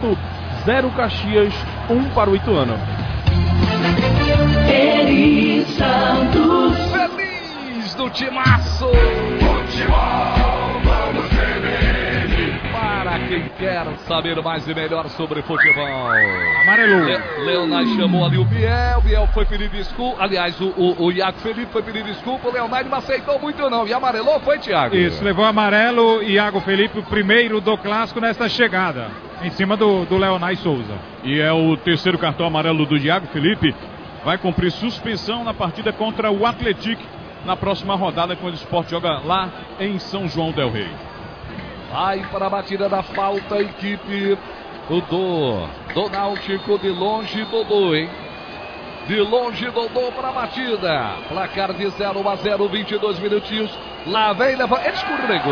Pato, 0 Caxias, 1 para o Ituano. Eri Santos. Feliz do timaço. Futebol, vamos beber. Para quem quer saber mais e melhor sobre futebol. Amarelo. Leonardo chamou ali o Biel foi pedir desculpa. Aliás, o Iago Felipe foi pedir desculpa. O Leonardo não aceitou muito não. E amarelou, foi, Thiago? Isso, levou amarelo. Iago Felipe, o primeiro do clássico nesta chegada, em cima do Leonardo Souza. E é o terceiro cartão amarelo do Iago Felipe. Vai cumprir suspensão na partida contra o Atlético na próxima rodada, quando o Sport joga lá em São João del Rei. Vai para a batida da falta a equipe do Náutico. De longe, Dodô, hein? De longe, Dodô para a batida. Placar de 0-0, 22 minutinhos. Lá vem, leva. Ele escorregou.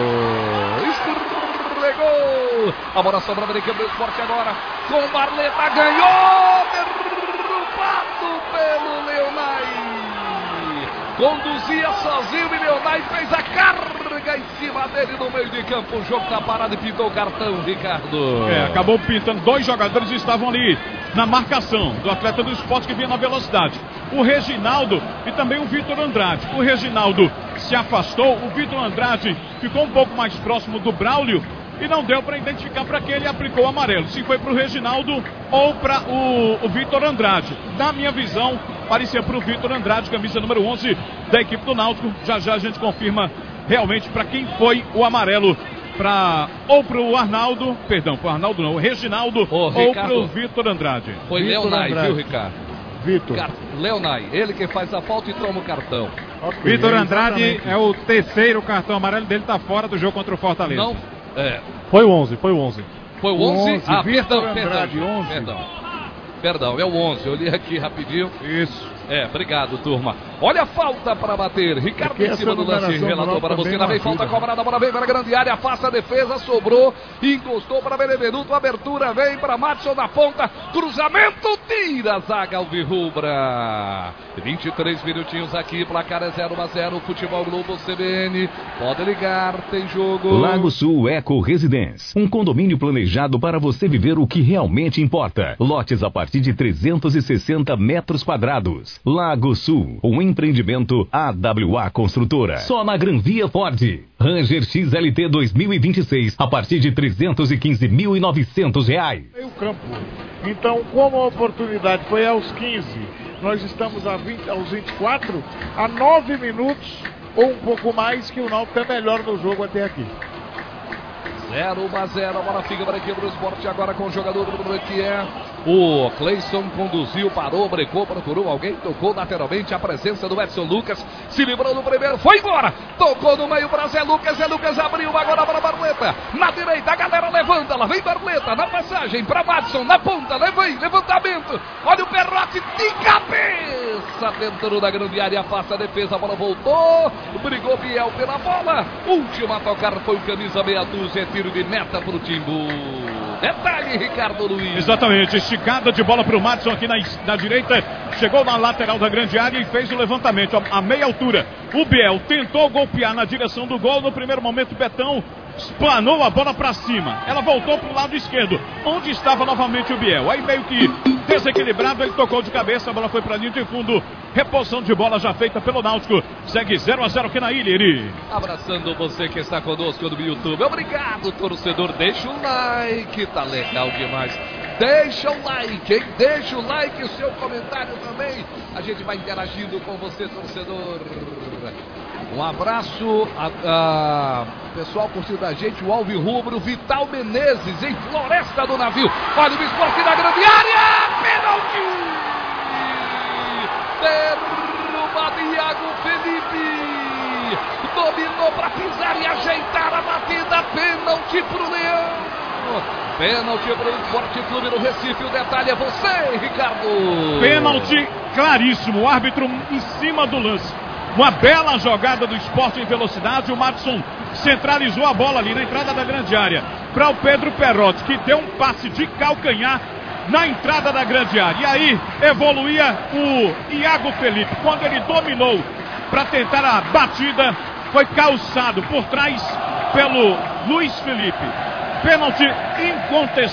A bola sobra para a equipe do Sport agora. Com Barleta, ganhou. Derrubado pelo Leonai. Conduzia sozinho e Leonai fez a carga em cima dele no meio de campo. O jogo tá parado e pintou o cartão, Ricardo. Acabou pintando. 2 jogadores estavam ali na marcação do atleta do Sport que vinha na velocidade. O Reginaldo e também o Vitor Andrade. O Reginaldo se afastou, o Vitor Andrade ficou um pouco mais próximo do Braulio e não deu para identificar para quem ele aplicou o amarelo. Se foi para o Reginaldo ou para o Vitor Andrade. Na minha visão, parecia para o Vitor Andrade, camisa número 11 da equipe do Náutico. Já já a gente confirma realmente para quem foi o amarelo. Ou para o Arnaldo, perdão, para o Arnaldo não, o Reginaldo, ou para o Vitor Andrade. Foi Leonai, viu, Ricardo? Vitor. Leonai, ele que faz a falta e toma o cartão. Okay, Vitor Andrade é o terceiro cartão amarelo dele, está fora do jogo contra o Fortaleza. Não, Foi o 11, foi o 11. Foi o 11? Ah, Vitor Andrade, 11. Perdão, é o 11, eu li aqui rapidinho. Isso. Obrigado, turma. Olha a falta para bater. Ricardo em cima do lance, relatou para você. Lá vem falta cobrada, a bola vem para a grande área, afasta a defesa, sobrou, encostou para Benevenuto, abertura vem para Madison na ponta, cruzamento, tira a zaga alvirrubra. 23 minutinhos aqui, placar é 0-0, Futebol Globo CBN. Pode ligar, tem jogo. Lago Sul Eco Residence, um condomínio planejado para você viver o que realmente importa. Lotes a partir de 360 metros quadrados. Lago Sul, um empreendimento AWA Construtora. Só na Gran Via Ford. Ranger XLT 2026 a partir de R$315.900. Meio campo. Então, como a oportunidade foi aos 15, nós estamos aos 24, a 9 minutos ou um pouco mais que o Náutico é melhor no jogo até aqui. 0-0, a bola fica para a equipe do Sport agora com o jogador que é o Cleison. Conduziu, parou, brecou, procurou alguém, tocou lateralmente. A presença do Edson Lucas, se livrou do primeiro, foi embora, tocou no meio para Zé Lucas abriu agora para Barleta, na direita a galera levanta, lá vem Barleta, na passagem para Madison, na ponta, levantamento, olha o Perrotti de cabeça dentro da grande área, afasta a defesa, a bola voltou, brigou Biel pela bola, último a tocar foi o camisa meia dúzia, tiro de meta para o Timbu. Detalhe, Ricardo Luiz. Exatamente, esticada de bola para o Madison aqui na direita, chegou na lateral da grande área e fez o levantamento a meia altura. O Biel tentou golpear na direção do gol, no primeiro momento Betão espanou a bola para cima, ela voltou para o lado esquerdo, onde estava novamente o Biel, aí meio que desequilibrado, ele tocou de cabeça, a bola foi para a linha de fundo, reposição de bola já feita pelo Náutico, segue 0-0 aqui na ilha, Eri. Abraçando você que está conosco no YouTube, obrigado torcedor, deixa o like, tá legal demais. Deixa o like, hein? Deixa o like e o seu comentário também. A gente vai interagindo com você, torcedor. Um abraço a pessoal curtindo a gente, o Alvirrubro, Vital Menezes, em Floresta do Navio. Olha o Sport na grande área, pênalti! Derruba Iago Felipe, dominou para pisar e ajeitar a batida, pênalti pro Leão. Pênalti para o Esporte Clube do Recife, o detalhe é você, Ricardo. Pênalti claríssimo, o árbitro em cima do lance. Uma bela jogada do Sport em velocidade. O Madison centralizou a bola ali na entrada da grande área para o Pedro Perrotti, que deu um passe de calcanhar na entrada da grande área. E aí evoluía o Iago Felipe. Quando ele dominou para tentar a batida, foi calçado por trás pelo Luiz Felipe. Pênalti incontestável.